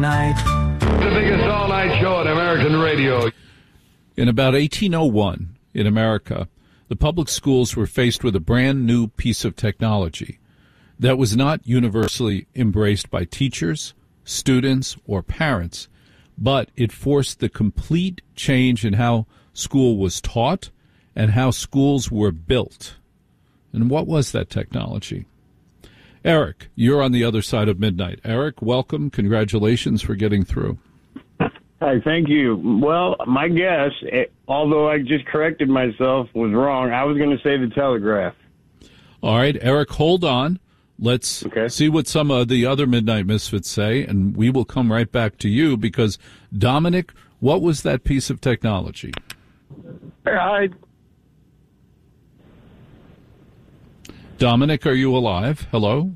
Night. The biggest all-night show on American radio. In about 1801 in America, the public schools were faced with a brand new piece of technology that was not universally embraced by teachers, students, or parents, but it forced the complete change in how school was taught and how schools were built. And what was that technology? Eric, you're on the other side of midnight. Eric, welcome. Congratulations for getting through. Hi, thank you. Well, my guess, although I just corrected myself, was wrong. I was going to say the telegraph. All right, Eric, hold on. Let's see what some of the other Midnight Misfits say, and we will come right back to you because, Dominic, what was that piece of technology? Hi. Dominic, are you alive? Hello?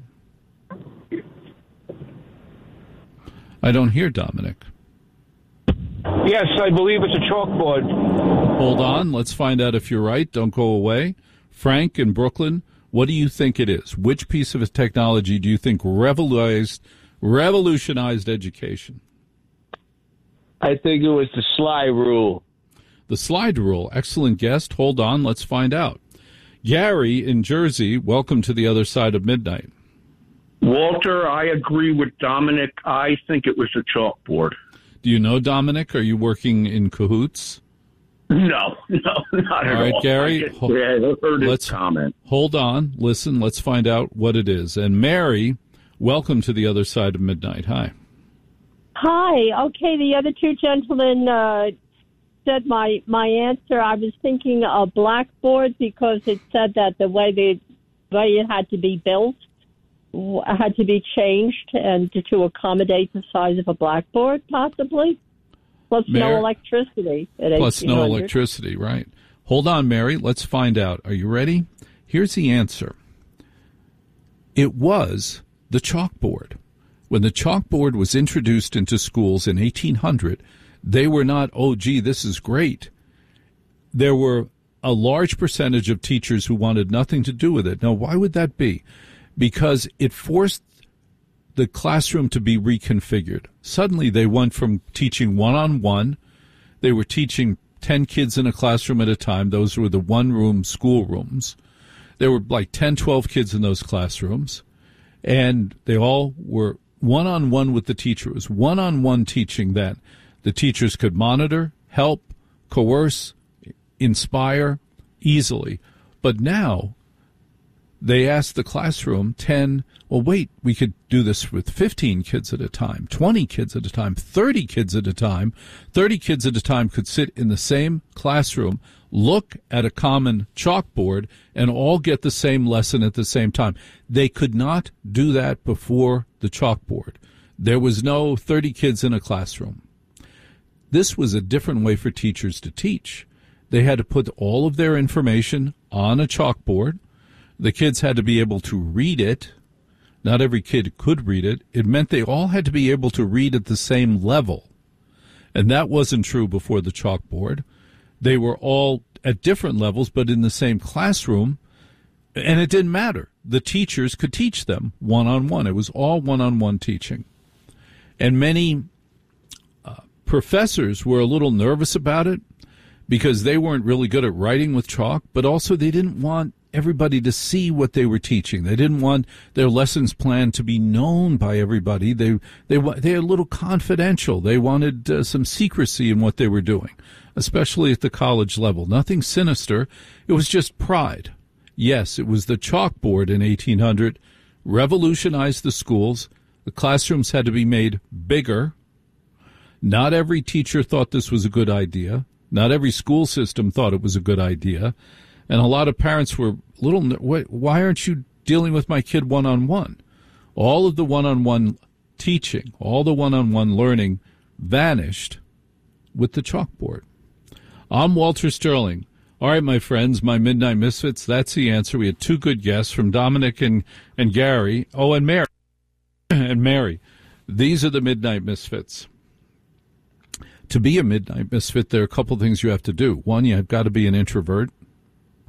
I don't hear Dominic. Yes, I believe it's a chalkboard. Hold on. Let's find out if you're right. Don't go away. Frank in Brooklyn, what do you think it is? Which piece of technology do you think revolutionized education? I think it was the slide rule. The slide rule. Excellent guest. Hold on. Let's find out. Gary in Jersey, welcome to the other side of midnight. Walter, I agree with Dominic. I think it was a chalkboard. Do you know Dominic? Are you working in cahoots? No, not at all. All right, Gary, I heard his comment. Hold on. Listen, let's find out what it is. And Mary, welcome to the other side of midnight. Hi. Hi. Okay, the other two gentlemen said my answer. I was thinking a blackboard because it said that the way it had to be built had to be changed and to accommodate the size of a blackboard, possibly. Plus no electricity. Plus no electricity, right. Hold on, Mary. Let's find out. Are you ready? Here's the answer. It was the chalkboard. When the chalkboard was introduced into schools in 1800, they were not, oh, gee, this is great. There were a large percentage of teachers who wanted nothing to do with it. Now, why would that be? Because it forced the classroom to be reconfigured. Suddenly, they went from teaching one-on-one. They were teaching 10 kids in a classroom at a time. Those were the one-room schoolrooms. There were like 10, 12 kids in those classrooms, and they all were one-on-one with the teacher. It was one-on-one teaching that the teachers could monitor, help, coerce, inspire easily. But now they asked the classroom 10, well, wait, we could do this with 15 kids at a time, 20 kids at a time, 30 kids at a time. 30 kids at a time could sit in the same classroom, look at a common chalkboard, and all get the same lesson at the same time. They could not do that before the chalkboard. There was no 30 kids in a classroom. This was a different way for teachers to teach. They had to put all of their information on a chalkboard. The kids had to be able to read it. Not every kid could read it. It meant they all had to be able to read at the same level. And that wasn't true before the chalkboard. They were all at different levels, but in the same classroom. And it didn't matter. The teachers could teach them one-on-one. It was all one-on-one teaching. And many professors were a little nervous about it because they weren't really good at writing with chalk, but also they didn't want everybody to see what they were teaching. They didn't want their lessons plan to be known by everybody. They were a little confidential. They wanted some secrecy in what they were doing, especially at the college level. Nothing sinister. It was just pride. Yes, it was the chalkboard in 1800 revolutionized the schools. The classrooms had to be made bigger. Not every teacher thought this was a good idea. Not every school system thought it was a good idea. And a lot of parents were why aren't you dealing with my kid one-on-one? All of the one-on-one teaching, all the one-on-one learning vanished with the chalkboard. I'm Walter Sterling. All right, my friends, my Midnight Misfits, that's the answer. We had two good guests from Dominic and Gary. Oh, and Mary. And Mary. These are the Midnight Misfits. To be a Midnight Misfit, there are a couple things you have to do. One, you've got to be an introvert.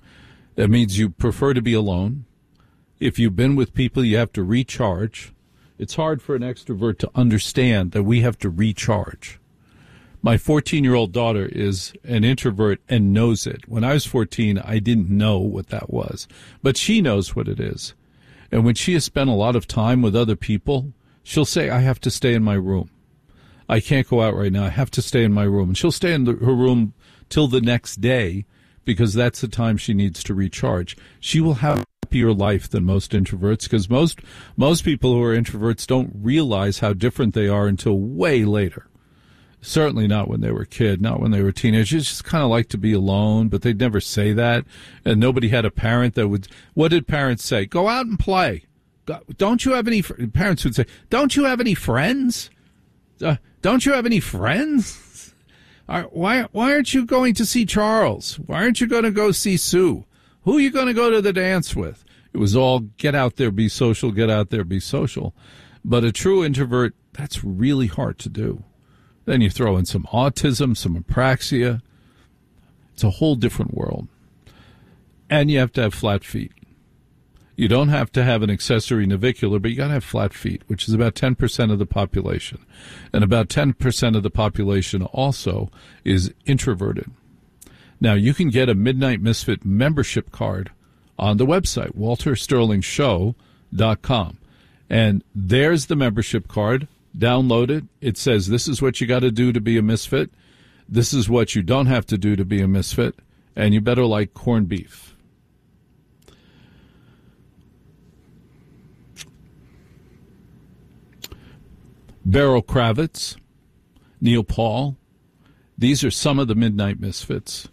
That means you prefer to be alone. If you've been with people, you have to recharge. It's hard for an extrovert to understand that we have to recharge. My 14-year-old daughter is an introvert and knows it. When I was 14, I didn't know what that was. But she knows what it is. And when she has spent a lot of time with other people, she'll say, I have to stay in my room. I can't go out right now. I have to stay in my room. And she'll stay in her room till the next day because that's the time she needs to recharge. She will have a happier life than most introverts because most people who are introverts don't realize how different they are until way later. Certainly not when they were a kid, not when they were teenagers. Just kind of like to be alone, but they'd never say that. And nobody had a parent that would, what did parents say? Go out and play. Don't you have any, parents would say, don't you have any friends? Don't you have any friends? Why aren't you going to see Charles? Why aren't you going to go see Sue? Who are you going to go to the dance with? It was all get out there, be social, get out there, be social. But a true introvert, that's really hard to do. Then you throw in some autism, some apraxia. It's a whole different world. And you have to have flat feet. You don't have to have an accessory navicular, but you got to have flat feet, which is about 10% of the population. And about 10% of the population also is introverted. Now, you can get a Midnight Misfit membership card on the website, waltersterlingshow.com. And there's the membership card. Download it. It says this is what you got to do to be a misfit. This is what you don't have to do to be a misfit. And you better like corned beef. Beryl Kravitz, Neil Paul. These are some of the Midnight Misfits.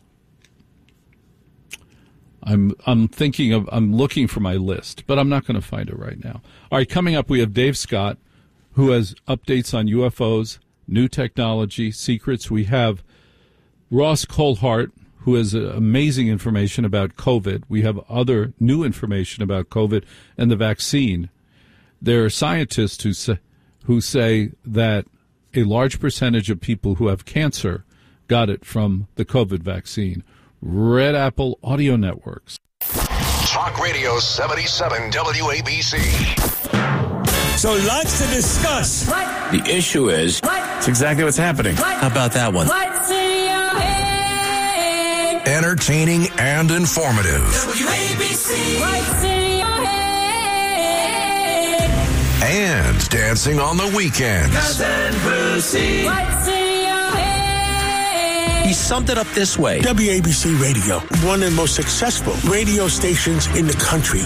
I'm looking for my list, but I'm not going to find it right now. All right, coming up, we have Dave Scott, who has updates on UFOs, new technology, secrets. We have Ross Colhart, who has amazing information about COVID. We have other new information about COVID and the vaccine. There are scientists who say that a large percentage of people who have cancer got it from the COVID vaccine. Red Apple Audio Networks. Talk Radio 77 WABC. So lots to discuss. What? The issue is, it's exactly what's happening. How about that one? What's in your head? Entertaining and informative. WABC. What's in your head? And dancing on the weekends. Cousin Brucey. What's in your head? He summed it up this way. WABC Radio, one of the most successful radio stations in the country.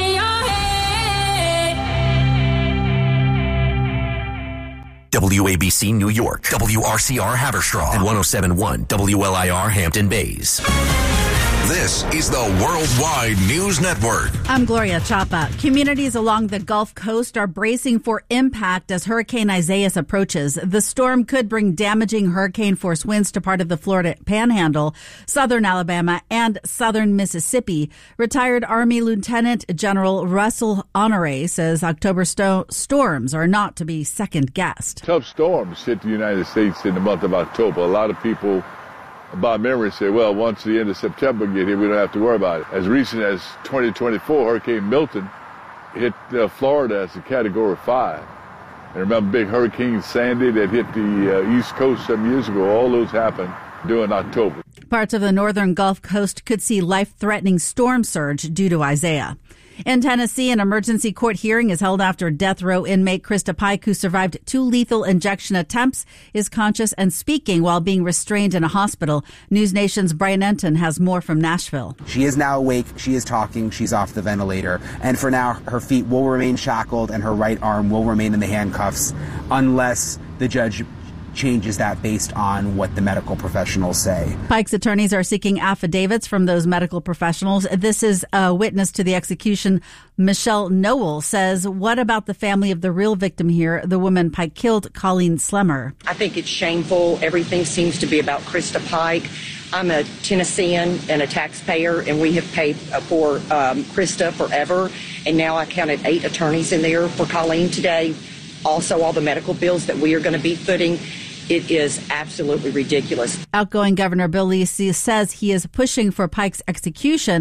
WABC New York, WRCR Haverstraw, and 107.1 WLIR Hampton Bays. This is the Worldwide News Network. I'm Gloria Chapa. Communities along the Gulf Coast are bracing for impact as Hurricane Isaias approaches. The storm could bring damaging hurricane-force winds to part of the Florida Panhandle, southern Alabama, and southern Mississippi. Retired Army Lieutenant General Russell Honore says October storms are not to be second-guessed. Tough storms hit the United States in the month of October. A lot of people by memory say, well, once the end of September get here, we don't have to worry about it. As recent as 2024, Hurricane Milton hit Florida as a Category 5. And remember big Hurricane Sandy that hit the East Coast some years ago? All those happened during October. Parts of the northern Gulf Coast could see life-threatening storm surge due to Isaiah. In Tennessee, an emergency court hearing is held after death row inmate Krista Pike, who survived 2 lethal injection attempts, is conscious and speaking while being restrained in a hospital. News Nation's Brian Enton has more from Nashville. She is now awake. She is talking. She's off the ventilator. And for now, her feet will remain shackled and her right arm will remain in the handcuffs unless the judge changes that based on what the medical professionals say. Pike's attorneys are seeking affidavits from those medical professionals. This is a witness to the execution. Michelle Noel says, what about the family of the real victim here, the woman Pike killed, Colleen Slemmer? I think it's shameful. Everything seems to be about Krista Pike. I'm a Tennessean and a taxpayer, and we have paid for Krista forever. And now I counted 8 attorneys in there for Colleen today. Also, all the medical bills that we are going to be footing. It is absolutely ridiculous. Outgoing Governor Bill Lee says he is pushing for Pike's execution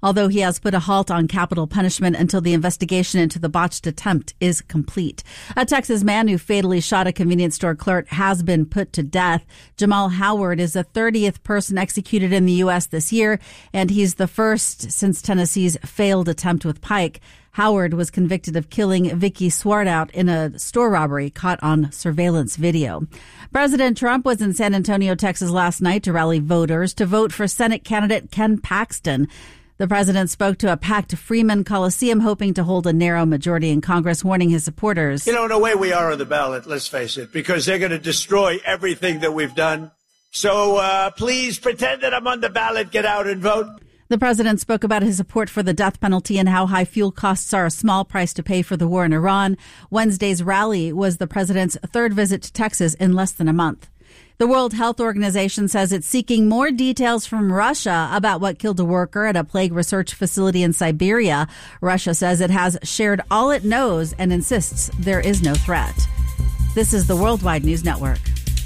although he has put a halt on capital punishment until the investigation into the botched attempt is complete. A Texas man who fatally shot a convenience store clerk has been put to death. Jamal Howard is the 30th person executed in the U.S. this year, and he's the first since Tennessee's failed attempt with Pike. Howard was convicted of killing Vicky Swartout in a store robbery caught on surveillance video. President Trump was in San Antonio, Texas last night to rally voters to vote for Senate candidate Ken Paxton. The president spoke to a packed Freeman Coliseum, hoping to hold a narrow majority in Congress, warning his supporters. You know, in a way we are on the ballot, let's face it, because they're going to destroy everything that we've done. So please pretend that I'm on the ballot, get out and vote. The president spoke about his support for the death penalty and how high fuel costs are a small price to pay for the war in Iran. Wednesday's rally was the president's third visit to Texas in less than a month. The World Health Organization says it's seeking more details from Russia about what killed a worker at a plague research facility in Siberia. Russia says it has shared all it knows and insists there is no threat. This is the Worldwide News Network.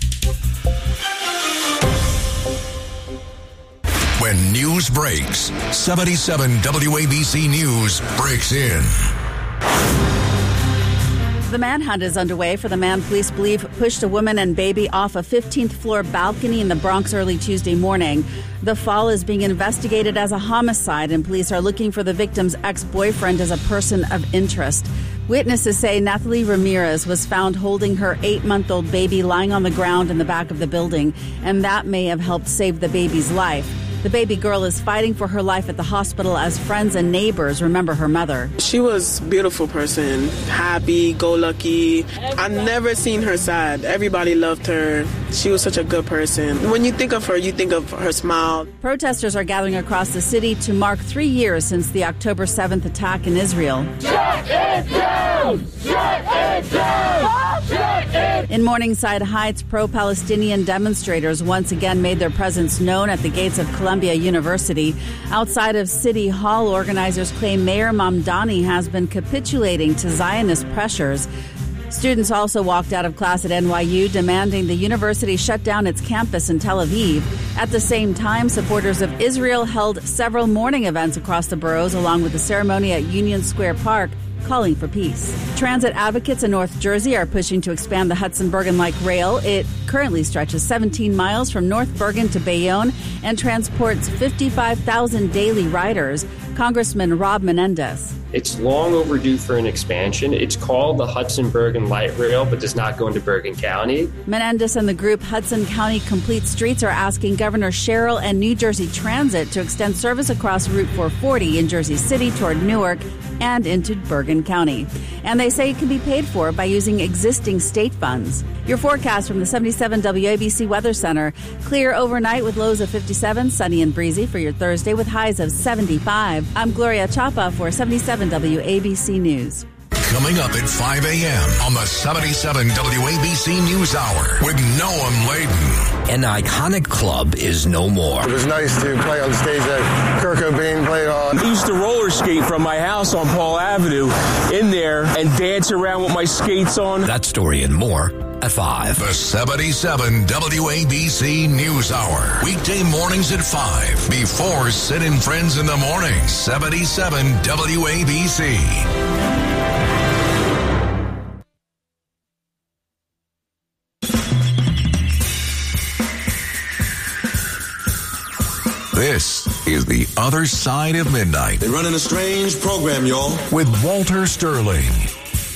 When news breaks, 77 WABC News breaks in. The manhunt is underway for the man police believe pushed a woman and baby off a 15th floor balcony in the Bronx early Tuesday morning. The fall is being investigated as a homicide, and police are looking for the victim's ex-boyfriend as a person of interest. Witnesses say Nathalie Ramirez was found holding her 8-month-old baby lying on the ground in the back of the building, and that may have helped save the baby's life. The baby girl is fighting for her life at the hospital as friends and neighbors remember her mother. She was a beautiful person, happy, go lucky. I've never seen her sad. Everybody loved her. She was such a good person. When you think of her, you think of her smile. Protesters are gathering across the city to mark 3 years since the October 7th attack in Israel. Shut it down! Shut it down! Shut it! In Morningside Heights, pro-Palestinian demonstrators once again made their presence known at the gates of Columbia University. Outside of City Hall, organizers claim Mayor Mamdani has been capitulating to Zionist pressures. Students also walked out of class at NYU, demanding the university shut down its campus in Tel Aviv. At the same time, supporters of Israel held several morning events across the boroughs, along with a ceremony at Union Square Park, calling for peace. Transit advocates in North Jersey are pushing to expand the Hudson-Bergen Light Rail. It currently stretches 17 miles from North Bergen to Bayonne and transports 55,000 daily riders. Congressman Rob Menendez. It's long overdue for an expansion. It's called the Hudson-Bergen Light Rail, but does not go into Bergen County. Menendez and the group Hudson County Complete Streets are asking Governor Sherrill and New Jersey Transit to extend service across Route 440 in Jersey City toward Newark and into Bergen County. And they say it can be paid for by using existing state funds. Your forecast from the 77 WABC Weather Center. Clear overnight with lows of 57, sunny and breezy for your Thursday with highs of 75. I'm Gloria Chapa for 77 WABC News. Coming up at 5 a.m. on the 77 WABC News Hour with Noam Laden. An iconic club is no more. It was nice to play on the stage that Kurt Cobain played on. I used to roller skate from my house on Paul Avenue in there and dance around with my skates on. That story and more at 5. The 77 WABC News Hour. Weekday mornings at 5. Before Sid and Friends in the Morning. 77 WABC. This is The Other Side of Midnight. They're running a strange program, y'all. With Walter Sterling.